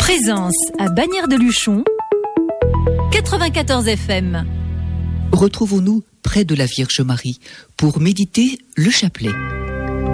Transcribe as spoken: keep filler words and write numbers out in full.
Présence à Bagnères de Luchon, quatre-vingt-quatorze F M. Retrouvons-nous près de la Vierge Marie pour méditer le chapelet.